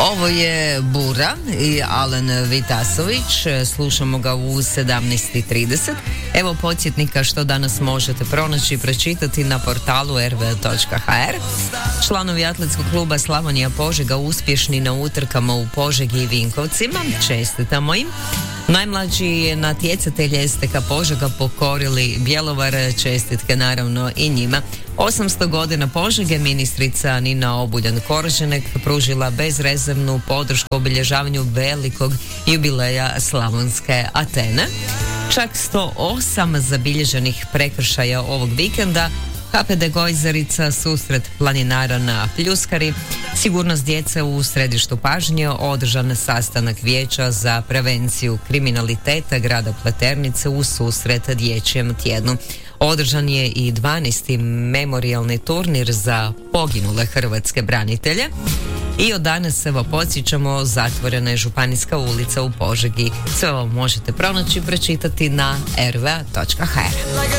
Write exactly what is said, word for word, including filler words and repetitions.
Ovo je Bura i Alen Vitasović, slušamo ga u sedamnaest i trideset. Evo podsjetnika što danas možete pronaći i pročitati na portalu er ve točka ha er. Članovi atletskog kluba Slavonija Požega uspješni na utrkama u Požegi i Vinkovcima, čestitamo im. Najmlađi natjecatelji es te ka Požega pokorili Bjelovar, čestitke naravno i njima. osamsto godina Požege ministrica Nina Obuljen Korženek pružila bezrezervnu podršku obilježavanju velikog jubileja Slavonske Atene. Čak sto osam zabilježenih prekršaja ovog vikenda. ha pe de Gojzarica, susret planinara na Pljuskari, sigurnost djece u središtu pažnje, održan sastanak vijeća za prevenciju kriminaliteta grada Pleternice u susret dječjem tjednu. Održan je i dvanaesti memorijalni turnir za poginule hrvatske branitelje. I od danas, evo, podsjećamo, zatvorena je Županijska ulica u Požegi. Sve ovo možete pronaći i pročitati na er ve točka ha er.